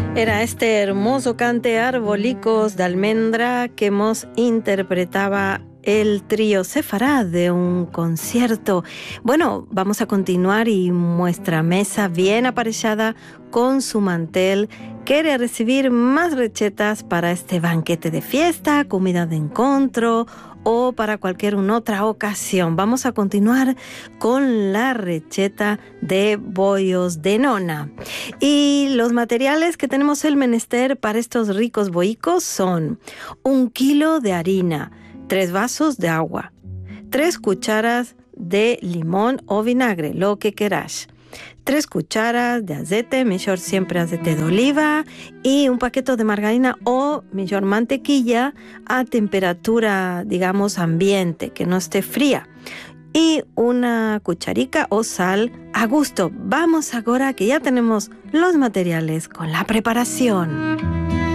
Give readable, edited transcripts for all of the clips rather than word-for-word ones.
Era este hermoso cante Arbolicos de Almendra que nos interpretaba el trío Sefarad de un concierto. Bueno, vamos a continuar y nuestra mesa bien aparejada con su mantel quiere recibir más recetas para este banquete de fiesta, comida de encuentro o para cualquier otra ocasión. Vamos a continuar con la receta de bollos de nona. Y los materiales que tenemos el menester para estos ricos boicos son 1 kilo de harina, 3 vasos de agua, 3 cucharas de limón o vinagre, lo que queráis, 3 cucharas de aceite, mejor siempre aceite de oliva, y un paquete de margarina o mejor mantequilla a temperatura, digamos, ambiente, que no esté fría. Y una cucharica o sal a gusto. Vamos ahora que ya tenemos los materiales con la preparación.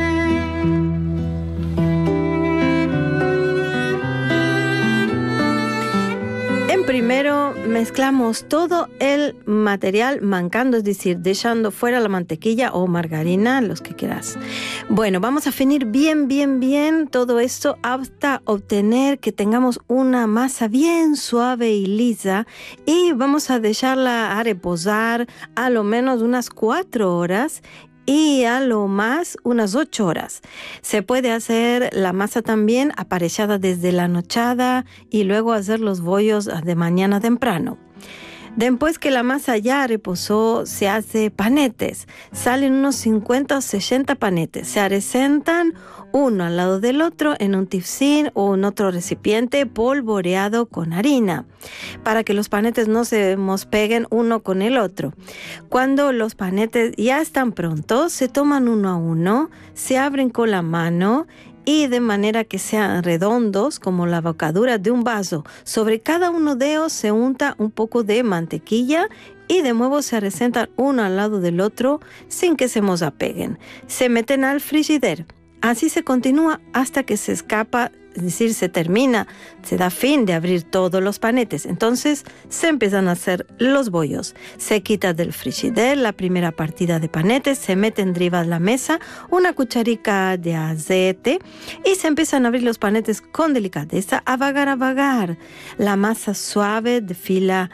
Primero mezclamos todo el material mancando, es decir, dejando fuera la mantequilla o margarina, los que quieras. Bueno, vamos a finir bien todo esto hasta obtener que tengamos una masa bien suave y lisa, y vamos a dejarla a reposar a lo menos unas 4 horas y a lo más unas 8 horas. Se puede hacer la masa también aparejada desde la nochada y luego hacer los bollos de mañana temprano. Después que la masa ya reposó, se hace panetes. Salen unos 50 o 60 panetes. Se arecentan uno al lado del otro en un tifcín o en otro recipiente polvoreado con harina, para que los panetes no se peguen uno con el otro. Cuando los panetes ya están prontos, se toman uno a uno, se abren con la mano y de manera que sean redondos como la bocadura de un vaso. Sobre cada uno de ellos se unta un poco de mantequilla y de nuevo se arecentan uno al lado del otro sin que se apeguen. Se meten al frigider. Así se continúa hasta que se escapa, es decir, se termina, se da fin de abrir todos los panetes. Entonces se empiezan a hacer los bollos. Se quita del frigider la primera partida de panetes, se mete arriba de la mesa una cucharica de aceite y se empiezan a abrir los panetes con delicadeza, a vagar. La masa suave de fila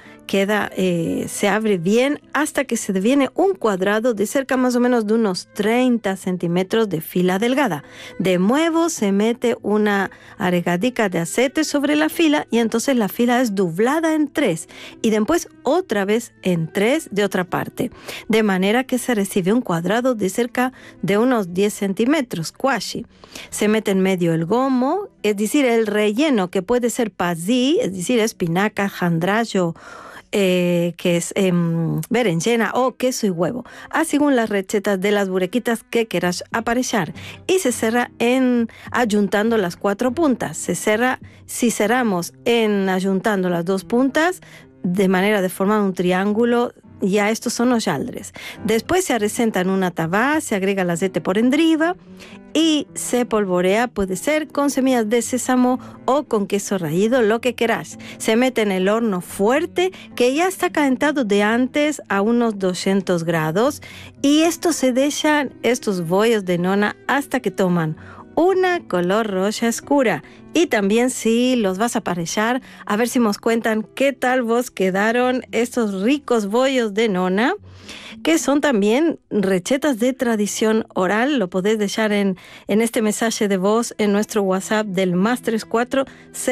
se abre bien hasta que se deviene un cuadrado de cerca más o menos de unos 30 centímetros de fila delgada. De nuevo se mete una aregadica de aceite sobre la fila y entonces la fila es doblada en 3 y después otra vez en 3 de otra parte, de manera que se recibe un cuadrado de cerca de unos 10 centímetros, quasi. Se mete en medio el gomo, es decir, el relleno, que puede ser pasí, es decir, espinaca, jandrallo, que es berenjena o queso y huevo, así según las recetas de las burequitas que quieras aparechar, y se cierra ayuntando las 4 puntas. Se cierra, si cerramos ayuntando las 2 puntas de manera de formar un triángulo, ya estos son los yaldres. Después se arecenta en una tabá, se agrega el aceite por encima y se polvorea, puede ser con semillas de sésamo o con queso raído, lo que quieras. Se mete en el horno fuerte que ya está calentado de antes a unos 200 grados y se dejan estos bollos de nona hasta que toman una color roja oscura. Y también si los vas a aparechar, a ver si nos cuentan qué tal vos quedaron estos ricos bollos de nona, que son también recetas de tradición oral. Lo podés dejar en este mensaje de voz en nuestro WhatsApp del +34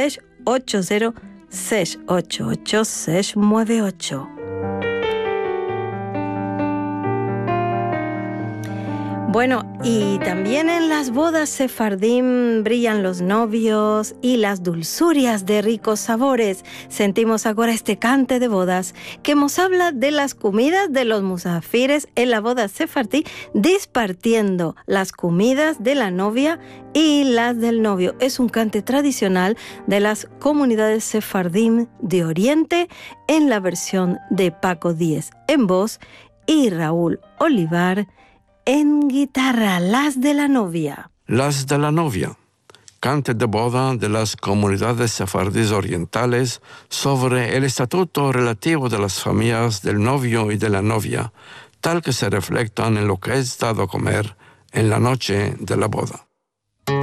680 688 698. Bueno, y también en las bodas sefardín brillan los novios y las dulzurias de ricos sabores. Sentimos ahora este cante de bodas que nos habla de las comidas de los musafires en la boda sefardí, dispartiendo las comidas de la novia y las del novio. Es un cante tradicional de las comunidades sefardín de Oriente en la versión de Paco Díez en voz y Raúl Olivar en guitarra. Las de la novia. Las de la novia. Cante de boda de las comunidades sefardíes orientales sobre el estatuto relativo de las familias del novio y de la novia, tal que se reflejan en lo que es dado a comer en la noche de la boda.